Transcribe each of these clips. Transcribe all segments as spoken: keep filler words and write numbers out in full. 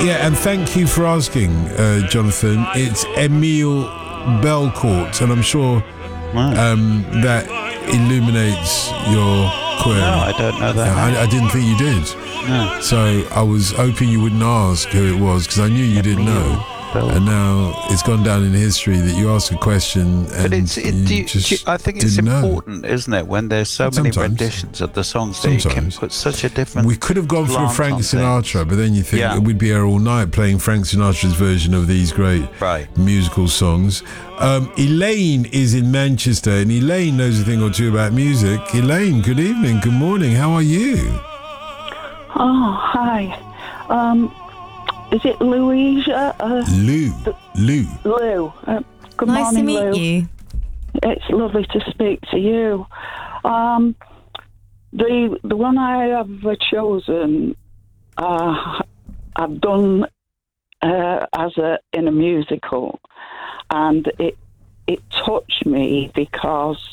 Yeah, and thank you for asking, uh, Jonathan. It's Emile Belcourt, and I'm sure um, that illuminates your query. No, I don't know that. Yeah, I, I didn't think you did. No. So I was hoping you wouldn't ask who it was, because I knew you didn't know. And now it's gone down in history that you ask a question and but it's, it, you do you, just do you, I think it's didn't important, know. isn't it, when there's so Sometimes. many renditions of the songs that Sometimes. you can put such a different. We could have gone for a Frank Sinatra, but then you think yeah. we'd be here all night playing Frank Sinatra's version of these great right. musical songs. Um, Elaine is in Manchester, and Elaine knows a thing or two about music. Elaine, good evening, good morning. How are you? Oh, hi. Um, is it Louisa? Uh, Lou. the, Lou. Lou. Uh, good nice morning, to meet Lou. you. It's lovely to speak to you. Um, the the one I have uh, chosen, uh, I've done uh, as a in a musical, and it it touched me because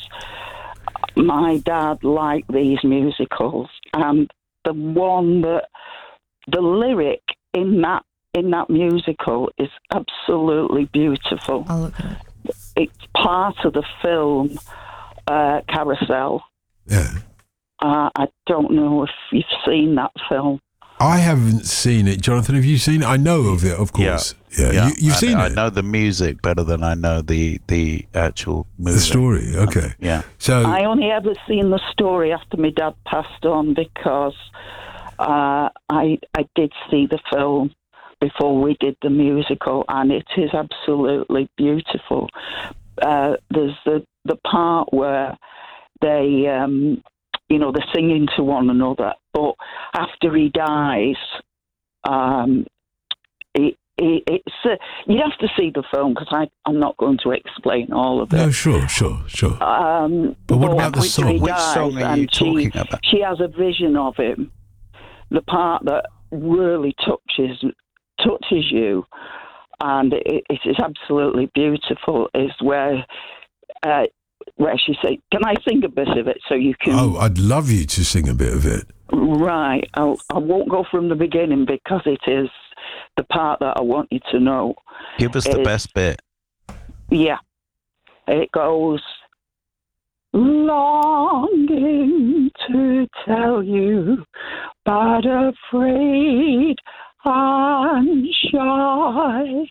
my dad liked these musicals, and the one that the lyric in that in that musical is absolutely beautiful. I'll look at it. It's part of the film uh, Carousel. Yeah. Uh, I don't know if you've seen that film. I haven't seen it. Jonathan, have you seen it? I know of it, of course. Yeah. Yeah. yeah. You, you've I, seen I it? I know the music better than I know the, the actual movie. The story, okay. Yeah. So I only ever seen the story after my dad passed on, because uh, I I did see the film before we did the musical, and it is absolutely beautiful. Uh, there's the, the part where they, um, you know, they're singing to one another, but after he dies, um, it, it, it's uh, you'd have to see the film, because I'm not going to explain all of it. No, sure, sure, sure. Um, but what about the after song? he Which dies, song are you and she, talking about? She has a vision of him. The part that really touches touches you, and it, it is absolutely beautiful, is where uh, where she said, "Can I sing a bit of it so you can?" Oh, I'd love you to sing a bit of it. Right. I'll, I won't go from the beginning, because it is the part that I want you to know. Give us the It- best bit. Yeah. It goes, longing to tell you, but afraid and shy.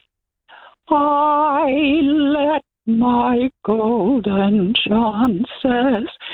I let my golden chances